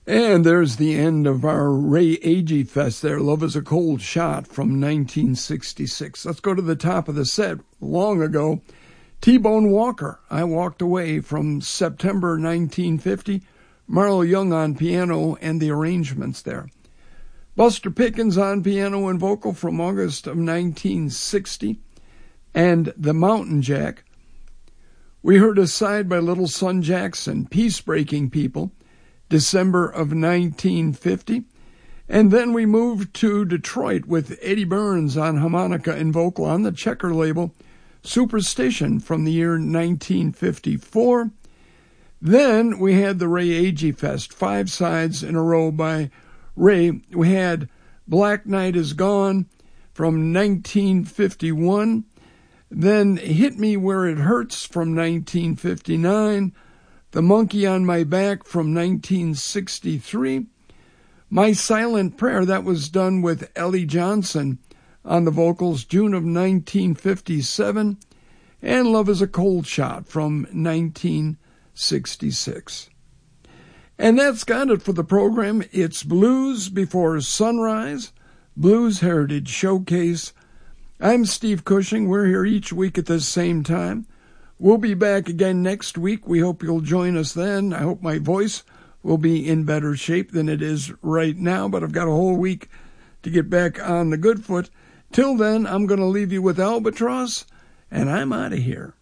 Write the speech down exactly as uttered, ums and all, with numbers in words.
And there's the end of our Ray Agee Fest there, Love is a Cold Shot from nineteen sixty-six. Let's go to the top of the set. Long ago, T-Bone Walker, I Walked Away from September nineteen fifty. Marlo Young on piano and the arrangements there. Buster Pickens on piano and vocal from August of nineteen sixty. And The Mountain Jack. We heard a side by Little Son Jackson, Peace Breaking People, December of nineteen fifty. And then we moved to Detroit with Eddie Burns on harmonica and vocal on the Checker label, Superstition from the year nineteen fifty-four. Then we had the Ray Agee Fest, five sides in a row by Ray. We had Black Night Is Gone from nineteen fifty-one. Then Hit Me Where It Hurts from nineteen fifty-nine. The Monkey on My Back from nineteen sixty-three. My Silent Prayer, that was done with Ellie Johnson on the vocals, June of nineteen fifty-seven. And Love is a Cold Shot from nineteen sixty-six. And that's got it for the program. It's Blues Before Sunrise, Blues Heritage Showcase. I'm Steve Cushing. We're here each week at the same time. We'll be back again next week. We hope you'll join us then. I hope my voice will be in better shape than it is right now, but I've got a whole week to get back on the good foot. Till then, I'm going to leave you with Albatross, and I'm out of here.